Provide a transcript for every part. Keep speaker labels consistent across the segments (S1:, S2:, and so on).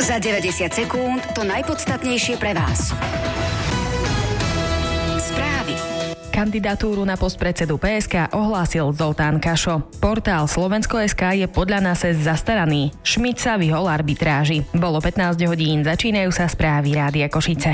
S1: Za 90 sekúnd to najpodstatnejšie pre vás. Správy.
S2: Kandidatúru na post predsedu PSK ohlásil Zoltán Kašo. Portál Slovensko.sk je podľa nás zastaraný. Šmit sa vyhol arbitráži. Bolo 15 hodín, začínajú sa správy Rádia Košice.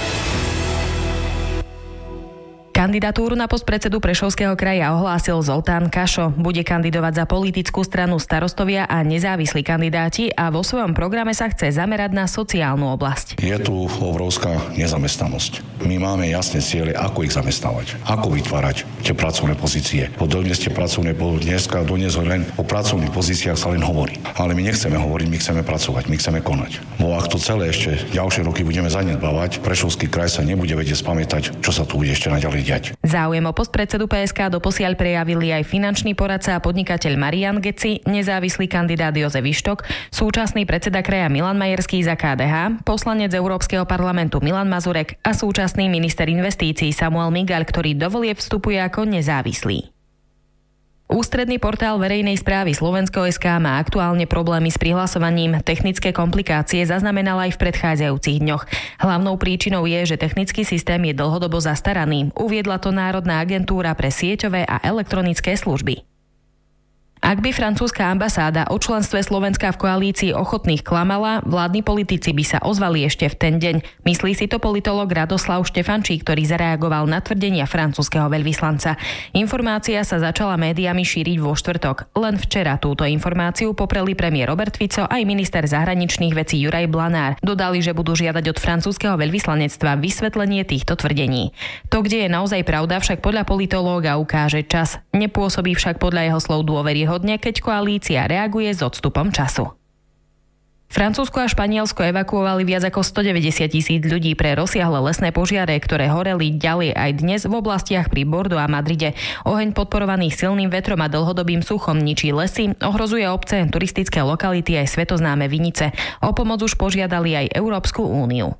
S2: Kandidatúru na post predsedu Prešovského kraja ohlásil Zoltán Kašo. Bude kandidovať za politickú stranu Starostovia a nezávislí kandidáti a vo svojom programe sa chce zamerať na sociálnu oblasť.
S3: Je tu obrovská nezamestnanosť. My máme jasné ciele, ako ich zamestnávať, ako vytvárať tie pracovné pozície. Dnes len o pracovných pozíciách sa len hovorí. Ale my nechceme hovoriť, my chceme pracovať, my chceme konať. Bo ak to celé ešte ďalšie roky budeme zanedbávať, Prešovský kraj sa nebude vedieť spamätať, čo sa tu bude ešte naďalej diať.
S2: Záujem o post predsedu PSK doposiaľ prejavili aj finančný poradca a podnikateľ Marián Geci, nezávislý kandidát Jozef Ištok, súčasný predseda kraja Milan Majerský za KDH, poslanec Európskeho parlamentu Milan Mazurek a súčasný minister investícií Samuel Migaľ, ktorý do volieb vstupuje ako nezávislý. Ústredný portál verejnej správy Slovensko.sk má aktuálne problémy s prihlasovaním. Technické komplikácie zaznamenala aj v predchádzajúcich dňoch. Hlavnou príčinou je, že technický systém je dlhodobo zastaraný. Uviedla to Národná agentúra pre sieťové a elektronické služby. Ak by francúzska ambasáda o členstve Slovenska v koalícii ochotných klamala, vládni politici by sa ozvali ešte v ten deň. Myslí si to politolog Radoslav Štefančík, ktorý zareagoval na tvrdenia francúzskeho veľvyslanca. Informácia sa začala médiami šíriť vo štvrtok. Len včera túto informáciu popreli premiér Robert Fico aj minister zahraničných vecí Juraj Blanár. Dodali, že budú žiadať od francúzskeho veľvyslanectva vysvetlenie týchto tvrdení. To, kde je naozaj pravda, však podľa politológa ukáže čas. Nepôsobí však podľa jeho slov dôveryhodne, keď koalícia reaguje s odstupom času. Francúzsko a Španielsko evakuovali viac ako 190 000 ľudí pre rozsiahle lesné požiare, ktoré horeli ďalej aj dnes v oblastiach pri Bordeaux a Madride. Oheň podporovaný silným vetrom a dlhodobým suchom ničí lesy, ohrozuje obce, turistické lokality aj svetoznáme vinice. O pomoc už požiadali aj Európsku úniu.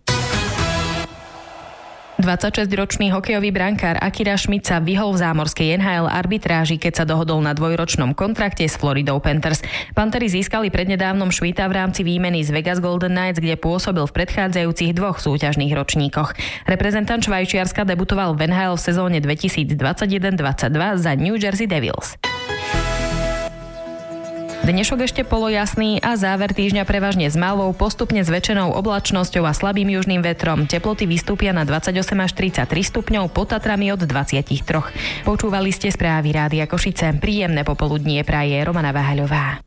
S2: 26-ročný hokejový brankár Akira Šmit sa vyhol v zámorskej NHL arbitráži, keď sa dohodol na dvojročnom kontrakte s Floridou Panthers. Pantheri získali prednedávnom Šmita v rámci výmeny z Vegas Golden Knights, kde pôsobil v predchádzajúcich dvoch súťažných ročníkoch. Reprezentant Švajčiarska debutoval v NHL v sezóne 2021-22 za New Jersey Devils. Dnešok ešte polojasný a záver týždňa prevažne s malou, postupne zväčšenou oblačnosťou a slabým južným vetrom. Teploty vystúpia na 28 až 33 stupňov, pod Tatrami od 23. Počúvali ste správy Rádia Košice. Príjemné popoludnie praje Romana Váhaľová.